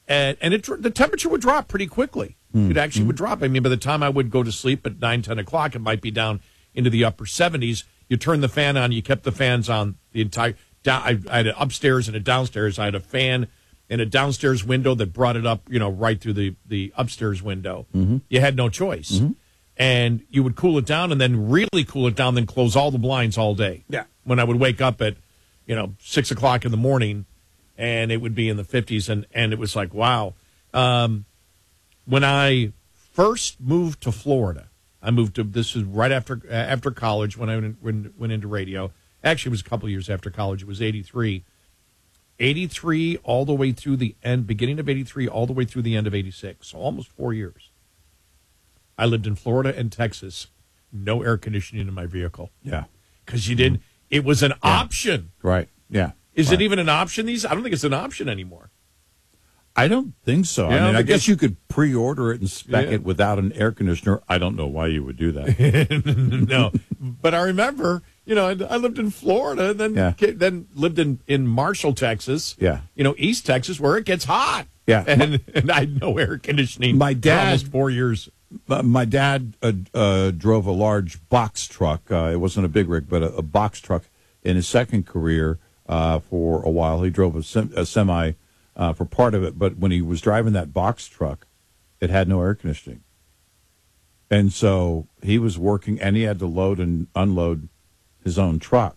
and the temperature would drop pretty quickly. It actually would drop. I mean, by the time I would go to sleep at 9, 10 o'clock, it might be down into the upper 70s. You turn the fan on. You kept the fans on the entire. I had an upstairs and a downstairs. I had a fan in a downstairs window that brought it up, right through the upstairs window. You had no choice. And you would cool it down and then really cool it down, then close all the blinds all day. Yeah. When I would wake up at, 6 o'clock in the morning, and it would be in the 50s, and it was like, wow. When I first moved to Florida, this is right after college when I went into radio. Actually, it was a couple of years after college. It was 83. 83 all the way through the end, beginning of 83 all the way through the end of 86. So almost 4 years. I lived in Florida and Texas. No air conditioning in my vehicle. Yeah. Because you didn't. It was an option. Right. Yeah. Is it even an option? I don't think it's an option anymore. I don't think so. Yeah, I guess you could pre-order it and spec it without an air conditioner. I don't know why you would do that. No. But I remember, I lived in Florida and then lived in Marshall, Texas. Yeah. East Texas, where it gets hot. Yeah. And I had no air conditioning My dad, for almost 4 years. My dad drove a large box truck. It wasn't a big rig, but a box truck in his second career for a while. He drove a semi for part of it, but when he was driving that box truck, it had no air conditioning. And so he was working, and he had to load and unload his own truck.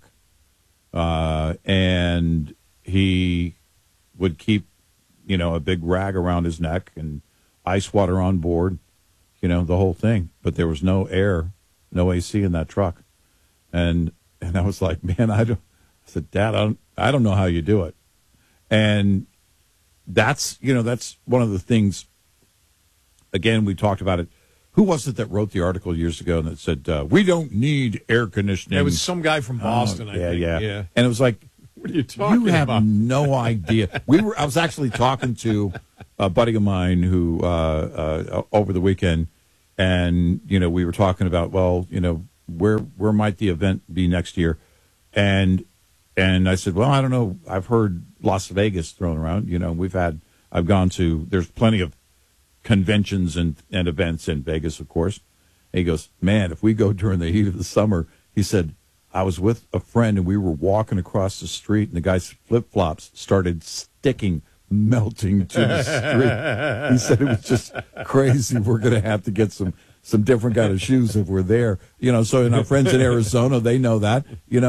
And he would keep, a big rag around his neck and ice water on board, the whole thing. But there was no air, no AC in that truck. And I was like, man, I said, Dad, I don't know how you do it. And that's one of the things, again, we talked about it. Who was it that wrote the article years ago that said, we don't need air conditioning? It was some guy from Boston, I think. Yeah. And it was like, what are you talking about? You have no idea. I was actually talking to a buddy of mine who, over the weekend, and, we were talking about, where might the event be next year? And I said, well, I don't know. I've heard Las Vegas thrown around. I've gone to, there's plenty of conventions and events in Vegas, of course. And he goes, man, if we go during the heat of the summer, he said, I was with a friend and we were walking across the street and the guy's flip-flops started melting to the street. He said it was just crazy. We're going to have to get some different kind of shoes if we're there. So in our friends in Arizona, they know that.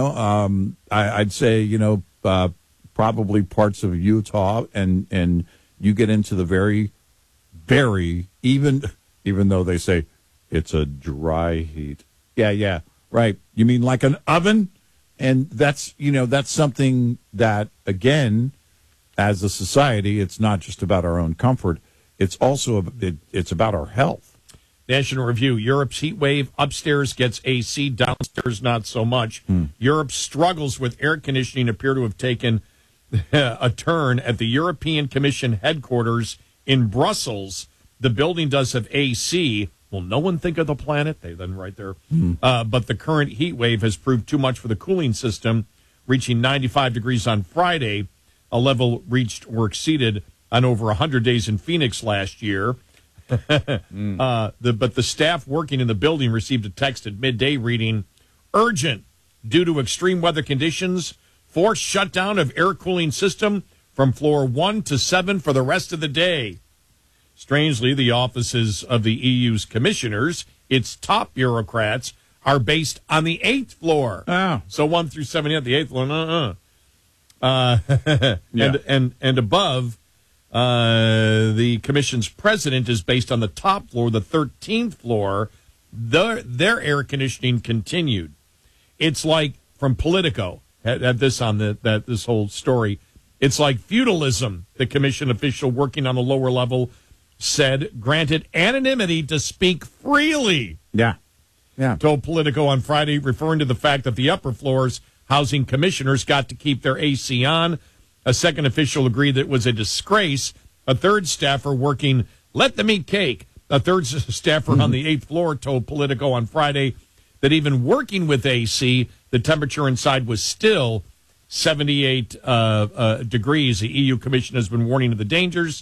I'd say, probably parts of Utah and you get into the very, very, even though they say it's a dry heat. Yeah, right. You mean like an oven? And that's something that, again, as a society, it's not just about our own comfort. It's also, it's about our health. National Review, Europe's heat wave, upstairs gets AC, downstairs not so much. Europe's struggles with air conditioning appear to have taken a turn at the European Commission headquarters in Brussels. The building does have AC. Will no one think of the planet? They then right there. But the current heat wave has proved too much for the cooling system, reaching 95 degrees on Friday, a level reached or exceeded on over 100 days in Phoenix last year. But the staff working in the building received a text at midday reading, urgent, due to extreme weather conditions, forced shutdown of air cooling system from floor 1 to 7 for the rest of the day. Strangely, the offices of the EU's commissioners, its top bureaucrats, are based on the 8th floor. Oh. So 1 through 7 at the 8th floor. And above, the commission's president is based on the top floor, the 13th floor. Their air conditioning continued. It's like, from Politico, had this on this whole story, it's like feudalism, the commission official working on the lower level said, granted anonymity to speak freely. Yeah. Told Politico on Friday, referring to the fact that the upper floors housing commissioners got to keep their AC on. A second official agreed that it was a disgrace. A third staffer working, let them eat cake. A third staffer on the 8th floor told Politico on Friday that even working with AC, the temperature inside was still 78 degrees. The EU Commission has been warning of the dangers